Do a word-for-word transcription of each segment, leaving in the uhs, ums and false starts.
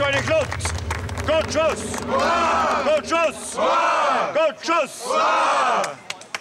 König Lutz! Gut Schuss! Hurra! Gut Schuss! Hurra! Gut Schuss! Hurra!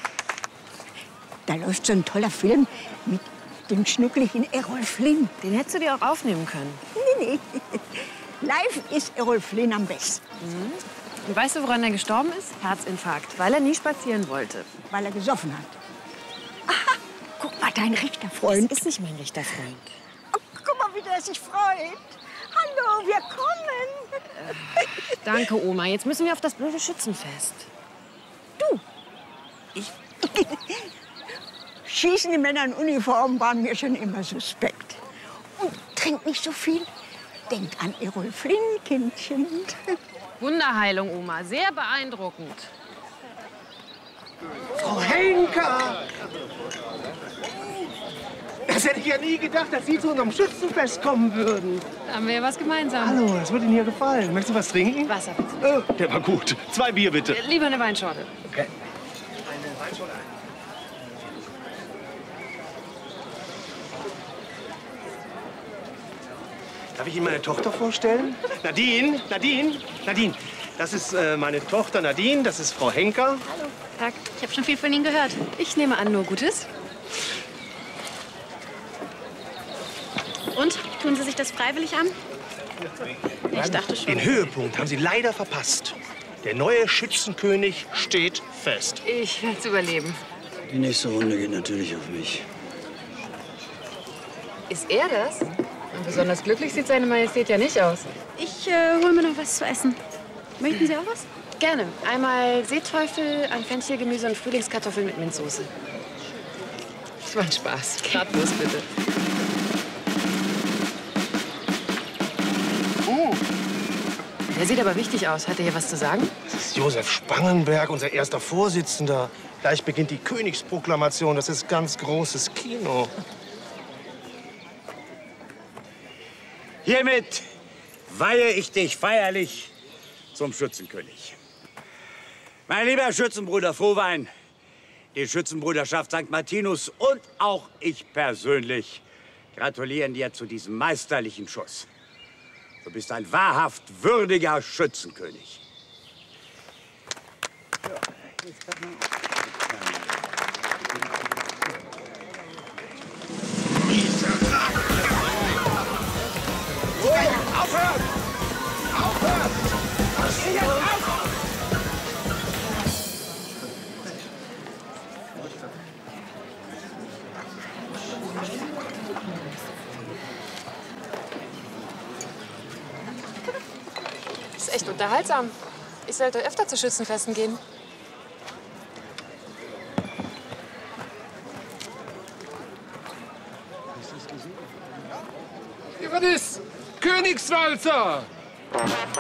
Da läuft so ein toller Film mit dem schnuckligen Errol Flynn. Den hättest du dir auch aufnehmen können. Nee, nee. Live ist Errol Flynn am besten. Mhm. Und weißt du, woran er gestorben ist? Herzinfarkt, weil er nie spazieren wollte. Weil er gesoffen hat. Aha, guck mal, dein rechter Freund. Das ist nicht mein rechter Freund. Oh, guck mal, wie der sich freut. Hallo, wir kommen. Äh, danke, Oma. Jetzt müssen wir auf das blöde Schützenfest. Du, ich... Schießende Männer in Uniform waren mir schon immer suspekt. Und trink nicht so viel. Denk an Errol Flynn, Kindchen. Wunderheilung, Oma. Sehr beeindruckend. Frau Henker! Das hätte ich ja nie gedacht, dass Sie zu unserem Schützenfest kommen würden. Da haben wir ja was gemeinsam. Hallo, das würde Ihnen hier gefallen. Möchtest du was trinken? Wasser, bitte. Oh, der war gut. Zwei Bier, bitte. Äh, lieber eine Weinschorle. Okay. Eine Weinschorle. Darf ich Ihnen meine Tochter vorstellen? Nadine, Nadine, Nadine. Das ist äh, meine Tochter Nadine, das ist Frau Henker. Hallo. Tag. Ich habe schon viel von Ihnen gehört. Ich nehme an, nur Gutes. Und? Tun Sie sich das freiwillig an? Ich dachte schon. Den Höhepunkt haben Sie leider verpasst. Der neue Schützenkönig steht fest. Ich werde es überleben. Die nächste Runde geht natürlich auf mich. Ist er das? Und besonders glücklich sieht seine Majestät ja nicht aus. Ich äh, hole mir noch was zu essen. Möchten Sie auch was? Gerne. Einmal Seeteufel, ein Fenchelgemüse und Frühlingskartoffeln mit Minzsoße. Das war ein Spaß. Bratwurst, bitte. Oh. Der sieht aber wichtig aus. Hat er hier was zu sagen? Das ist Josef Spangenberg, unser erster Vorsitzender. Gleich beginnt die Königsproklamation. Das ist ganz großes Kino. Hiermit weihe ich dich feierlich zum Schützenkönig. Mein lieber Schützenbruder Frohwein, die Schützenbruderschaft Sankt Martinus und auch ich persönlich gratulieren dir zu diesem meisterlichen Schuss. Du bist ein wahrhaft würdiger Schützenkönig. Aufhören! Aufhören! Was geht jetzt auf? Das ist echt unterhaltsam. Ich sollte öfter zu Schützenfesten gehen. Was ist? Königswalzer!